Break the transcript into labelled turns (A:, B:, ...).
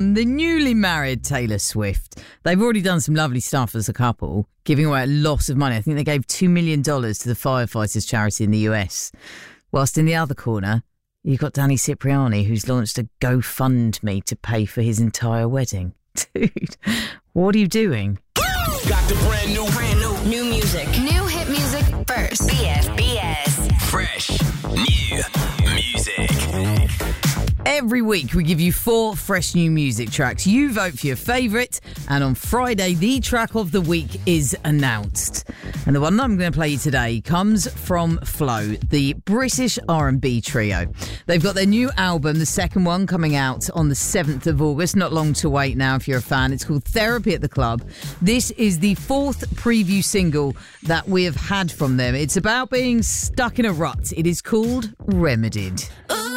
A: from the newly married Taylor Swift. They've already done some lovely stuff as a couple, giving away a lot of money. I think they gave $2 million to the firefighters charity in the US. Whilst in the other corner, you've got Danny Cipriani, who's launched a GoFundMe to pay for his entire wedding. Dude, what are you doing?
B: Got the brand new music.
C: New hit music first. BFBS.
B: Fresh new music.
A: Every week we give you 4 fresh new music tracks. You vote for your favourite, and on Friday the track of the week is announced. And the one I'm going to play you today comes from Flow, the British R&B trio. They've got their new album, the second one, coming out on the 7th of August. Not long to wait now if you're a fan. It's called Therapy at the Club. This is the 4th preview single that we have had from them. It's about being stuck in a rut. It is called Remedied.
C: Ooh.